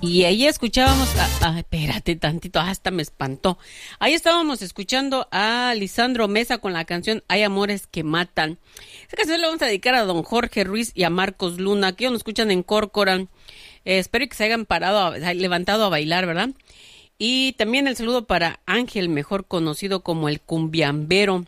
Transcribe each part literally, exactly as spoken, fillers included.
Y ahí escuchábamos, a, a, espérate tantito, hasta me espantó. Ahí estábamos escuchando a Lisandro Mesa con la canción Hay amores que matan. Esta canción la vamos a dedicar a don Jorge Ruiz y a Marcos Luna, que ellos nos escuchan en Corcoran. Eh, espero que se hayan parado, a, levantado a bailar, ¿verdad? Y también el saludo para Ángel, mejor conocido como el cumbiambero.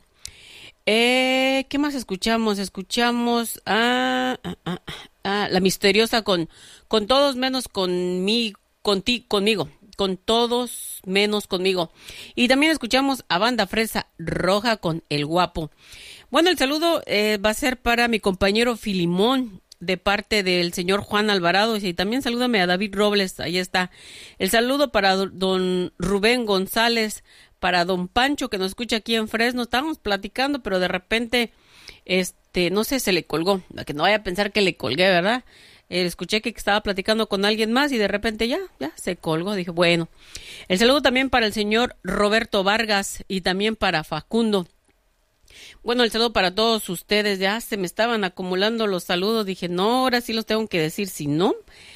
Eh, ¿Qué más escuchamos? Escuchamos a, a, a, a La Misteriosa con, con todos menos conmigo, conti, conmigo, con todos menos conmigo. Y también escuchamos a Banda Fresa Roja con El Guapo. Bueno, el saludo eh, va a ser para mi compañero Filimón, de parte del señor Juan Alvarado, y también salúdame a David Robles, ahí está. El saludo para don Rubén González, para don Pancho, que nos escucha aquí en Fresno. Estábamos platicando, pero de repente, este, no sé, se le colgó. Que no vaya a pensar que le colgué, ¿verdad? Eh, escuché que estaba platicando con alguien más y de repente ya, ya se colgó. Dije, bueno. El saludo también para el señor Roberto Vargas y también para Facundo. Bueno, el saludo para todos ustedes. Ya se me estaban acumulando los saludos. Dije, no, ahora sí los tengo que decir. Si no,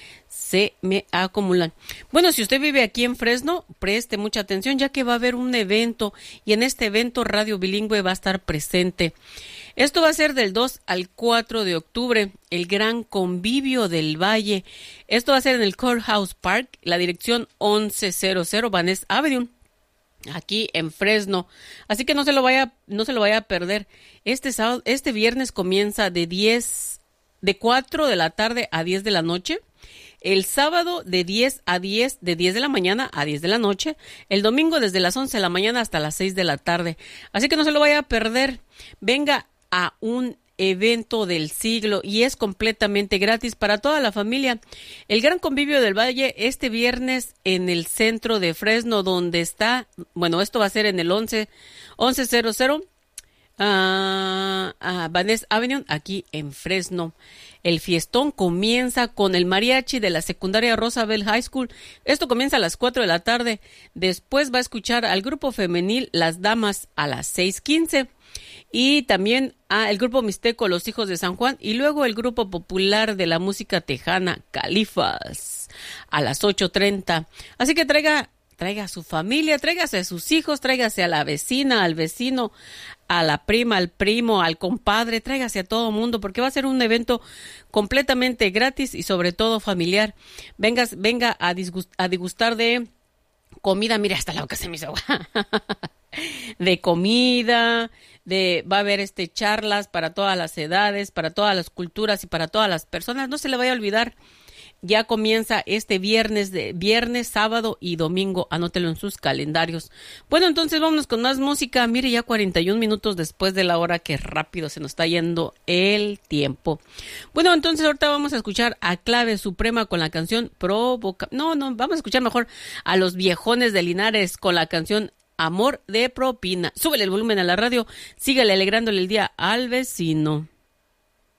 se me acumulan. Bueno, si usted vive aquí en Fresno, preste mucha atención, ya que va a haber un evento. Y en este evento Radio Bilingüe va a estar presente. Esto va a ser del dos al cuatro de octubre. El Gran Convivio del Valle. Esto va a ser en el Courthouse Park. La dirección once cero cero Van Ness Avenue, aquí en Fresno. Así que no se lo vaya, no se lo vaya a perder. Este sábado, este viernes comienza de diez, de cuatro de la tarde a diez de la noche. El sábado de diez a diez, de diez de la mañana a diez de la noche. El domingo desde las once de la mañana hasta las seis de la tarde. Así que no se lo vaya a perder. Venga a un evento del siglo y es completamente gratis para toda la familia. El Gran Convivio del Valle este viernes en el centro de Fresno, donde está, bueno, esto va a ser en el once cero cero uh, uh, Van Ness Avenue, aquí en Fresno. El fiestón comienza con el mariachi de la secundaria Roosevelt High School. Esto comienza a las cuatro de la tarde. Después va a escuchar al grupo femenil Las Damas a las seis quince. Y también a el grupo mixteco Los Hijos de San Juan. Y luego el grupo popular de la música tejana Califas a las ocho treinta. Así que traiga, traiga a su familia, tráigase a sus hijos, tráigase a la vecina, al vecino, a la prima, al primo, al compadre, tráigase a todo mundo, porque va a ser un evento completamente gratis y sobre todo familiar. Venga, venga a, disgust, a degustar de comida. Mira, hasta la boca se me hizo agua. De comida, de va a haber este charlas para todas las edades, para todas las culturas y para todas las personas. No se le vaya a olvidar. Ya comienza este viernes, de viernes, sábado y domingo. Anótelo en sus calendarios. Bueno, entonces vámonos con más música. Mire, ya cuarenta y un minutos después de la hora, que rápido se nos está yendo el tiempo. Bueno, entonces ahorita vamos a escuchar a Clave Suprema con la canción Provoca... No, no, vamos a escuchar mejor a los Viejones de Linares con la canción Amor de Propina. Súbele el volumen a la radio. Sígale alegrándole el día al vecino.